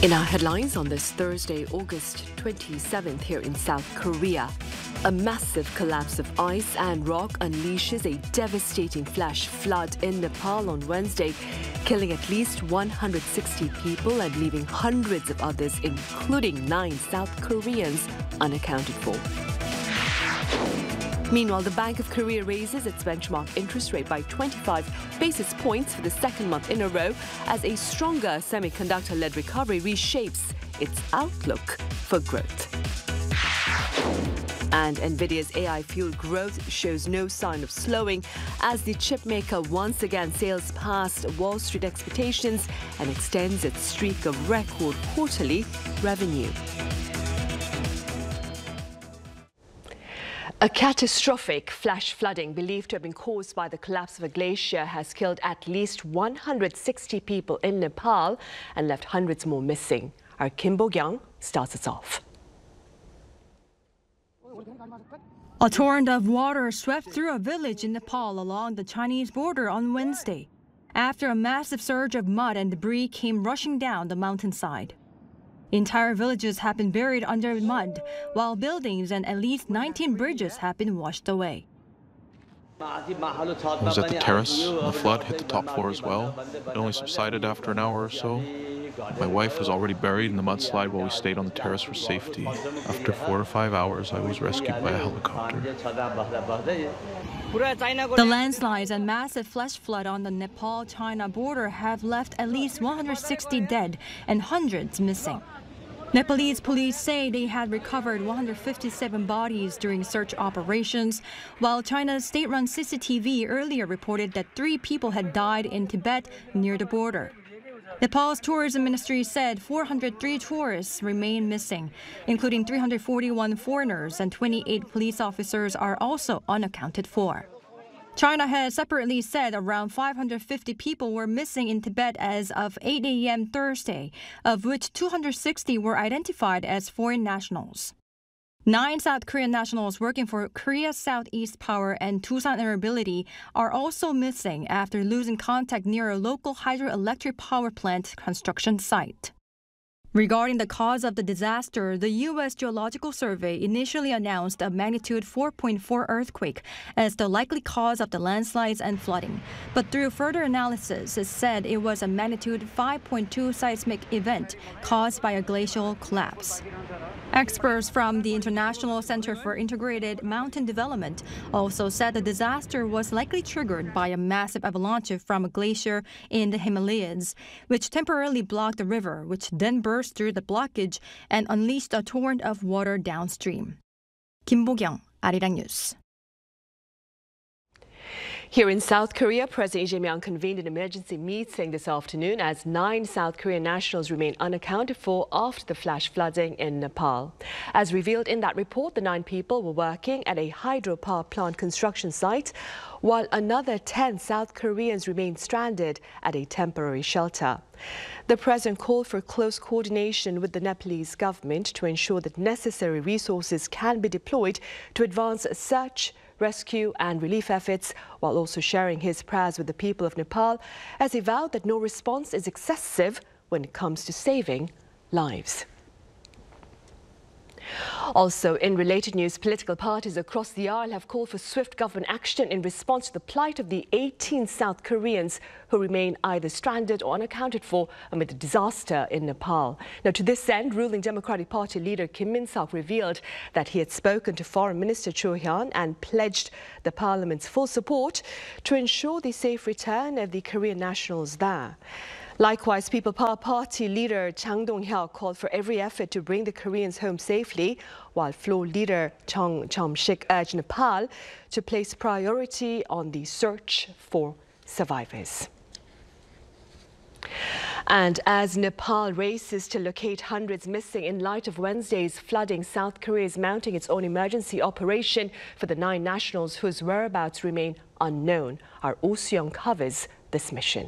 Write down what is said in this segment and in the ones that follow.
In our headlines on this Thursday, August 27th, here in South Korea, a massive collapse of ice and rock unleashes a devastating flash flood in Nepal on Wednesday, killing at least 160 people and leaving hundreds of others, including 9 South Koreans, unaccounted for. Meanwhile, the Bank of Korea raises its benchmark interest rate by 25 basis points for the second month in a row as a stronger semiconductor-led recovery reshapes its outlook for growth. And NVIDIA's AI-fueled growth shows no sign of slowing as the chipmaker once again sails past Wall Street expectations and extends its streak of record quarterly revenue. A catastrophic flash flooding believed to have been caused by the collapse of a glacier has killed at least 160 people in Nepal and left hundreds more missing. Our Kim Bo-kyung starts us off. A torrent of water swept through a village in Nepal along the Chinese border on Wednesday, after a massive surge of mud and debris came rushing down the mountainside. Entire villages have been buried under mud, while buildings and at least 19 bridges have been washed away. I was at the terrace, and the flood hit the top floor as well. It only subsided after an hour or so. My wife was already buried in the mudslide while we stayed on the terrace for safety. After 4 or 5 hours, I was rescued by a helicopter. The landslides and massive flash flood on the Nepal-China border have left at least 160 dead and hundreds missing. Nepalese police say they had recovered 157 bodies during search operations, while China's state-run CCTV earlier reported that 3 people had died in Tibet near the border. Nepal's tourism ministry said 403 tourists remain missing, including 341 foreigners, and 28 police officers are also unaccounted for. China has separately said around 550 people were missing in Tibet as of 8 a.m. Thursday, of which 260 were identified as foreign nationals. 9 South Korean nationals working for Korea Southeast Power and Tusan Air Mobility are also missing after losing contact near a local hydroelectric power plant construction site. Regarding the cause of the disaster, the U.S. Geological Survey initially announced a magnitude 4.4 earthquake as the likely cause of the landslides and flooding. But through further analysis, it said it was a magnitude 5.2 seismic event caused by a glacial collapse. Experts from the International Center for Integrated Mountain Development also said the disaster was likely triggered by a massive avalanche from a glacier in the Himalayas, which temporarily blocked the river, which then burst through the blockage and unleashed a torrent of water downstream. Kim Bo-kyung, Arirang News. Here in South Korea, President Lee Jae-myung convened an emergency meeting this afternoon as 9 South Korean nationals remain unaccounted for after the flash flooding in Nepal. As revealed in that report, the 9 people were working at a hydropower plant construction site, while another 10 South Koreans remain stranded at a temporary shelter. The president called for close coordination with the Nepalese government to ensure that necessary resources can be deployed to advance search, rescue and relief efforts, while also sharing his prayers with the people of Nepal as he vowed that no response is excessive when it comes to saving lives. Also, in related news, political parties across the aisle have called for swift government action in response to the plight of the 18 South Koreans who remain either stranded or unaccounted for amid the disaster in Nepal. Now, to this end, ruling Democratic Party leader Kim Min-seok revealed that he had spoken to Foreign Minister Cho Hyun and pledged the parliament's full support to ensure the safe return of the Korean nationals there. Likewise, People Power Party leader Chang Dong-hyuk called for every effort to bring the Koreans home safely, while floor leader Chung Chom-sik urged Nepal to place priority on the search for survivors. And as Nepal races to locate hundreds missing in light of Wednesday's flooding, South Korea is mounting its own emergency operation for the 9 nationals whose whereabouts remain unknown. Our Oh Soo-young covers this mission.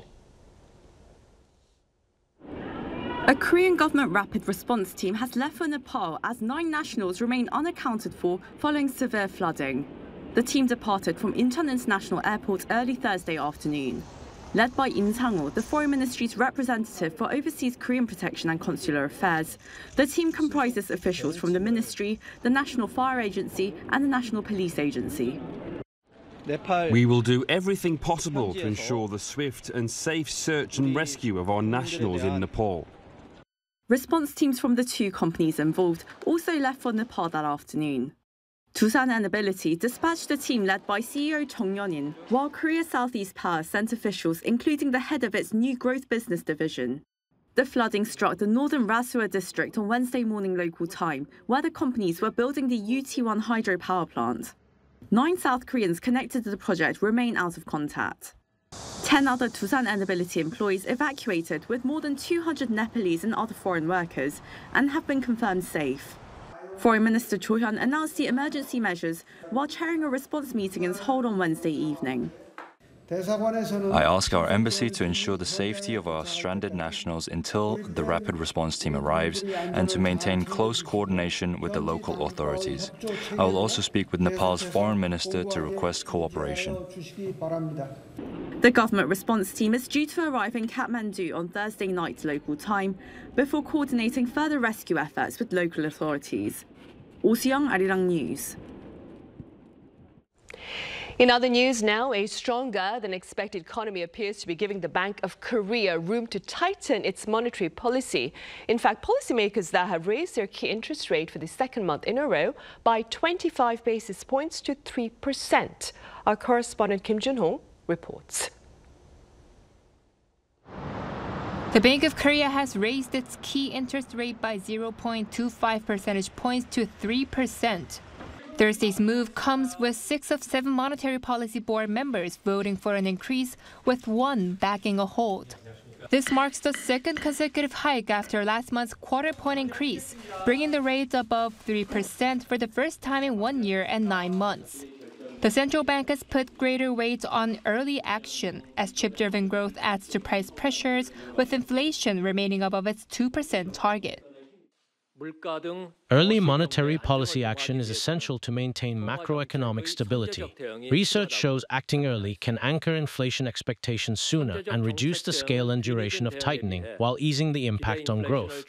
A Korean government rapid response team has left for Nepal as 9 nationals remain unaccounted for following severe flooding. The team departed from Incheon International Airport early Thursday afternoon. led by Im Sang-ho, the Foreign Ministry's representative for overseas Korean protection and consular affairs. The team comprises officials from the ministry, the National Fire Agency and the National Police Agency. We will do everything possible to ensure the swift and safe search and rescue of our nationals in Nepal. Response teams from the two companies involved also left for Nepal that afternoon. Doosan Ability dispatched a team led by CEO Chung Yeon-in, while Korea Southeast Power sent officials, including the head of its new growth business division. The flooding struck the northern Rasua district on Wednesday morning local time, where the companies were building the UT1 hydropower plant. 9 South Koreans connected to the project remain out of contact. 10 other Doosan Ability employees evacuated, with more than 200 Nepalese and other foreign workers, and have been confirmed safe. Foreign Minister Cho Hyun announced the emergency measures while chairing a response meeting in Seoul on Wednesday evening. I ask our embassy to ensure the safety of our stranded nationals until the rapid response team arrives and to maintain close coordination with the local authorities. I will also speak with Nepal's foreign minister to request cooperation. The government response team is due to arrive in Kathmandu on Thursday night local time before coordinating further rescue efforts with local authorities. Oh Seong, Arirang News. In other news now, a stronger than expected economy appears to be giving the Bank of Korea room to tighten its monetary policy. In fact, policymakers there have raised their key interest rate for the second month in a row by 25 basis points to 3%. Our correspondent Kim Jun-ho reports. The Bank of Korea has raised its key interest rate by 0.25 percentage points to 3%. Thursday's move comes with 6 of 7 Monetary Policy Board members voting for an increase, with 1 backing a hold. This marks the second consecutive hike after last month's quarter-point increase, bringing the rate above 3% for the first time in 1 year and 9 months. The central bank has put greater weight on early action as chip-driven growth adds to price pressures, with inflation remaining above its 2% target. Early monetary policy action is essential to maintain macroeconomic stability. Research shows acting early can anchor inflation expectations sooner and reduce the scale and duration of tightening while easing the impact on growth.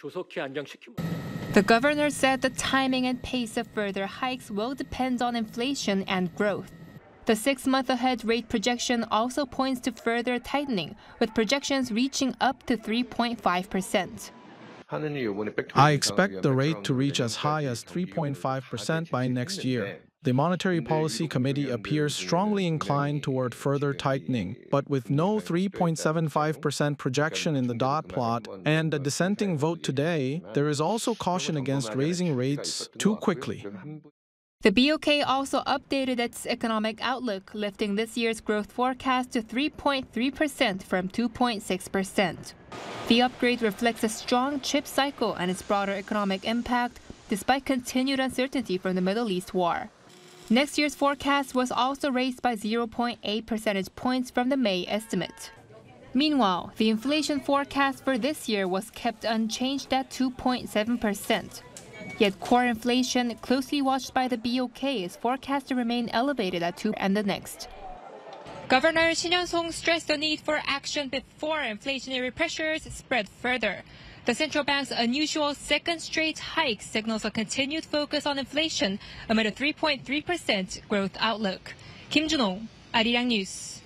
The governor said the timing and pace of further hikes will depend on inflation and growth. The 6-month ahead rate projection also points to further tightening, with projections reaching up to 3.5%. I expect the rate to reach as high as 3.5% by next year. The Monetary Policy Committee appears strongly inclined toward further tightening, but with no 3.75% projection in the dot plot and a dissenting vote today, there is also caution against raising rates too quickly. The BOK also updated its economic outlook, lifting this year's growth forecast to 3.3% from 2.6%. The upgrade reflects a strong chip cycle and its broader economic impact, despite continued uncertainty from the Middle East war. Next year's forecast was also raised by 0.8 percentage points from the May estimate. Meanwhile, the inflation forecast for this year was kept unchanged at 2.7%. Yet core inflation, closely watched by the BOK, is forecast to remain elevated at 2% and the next. Governor Shin Yeon-song stressed the need for action before inflationary pressures spread further. The central bank's unusual second straight hike signals a continued focus on inflation amid a 3.3% growth outlook. Kim Jun-ho, Arirang News.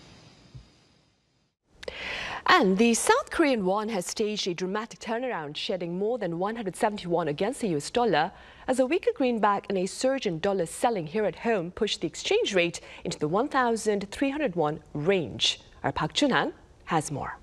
And the South Korean won has staged a dramatic turnaround, shedding more than 170 won against the US dollar as a weaker greenback and a surge in dollar selling here at home pushed the exchange rate into the 1,300 won range. Our Park Jun-han has more.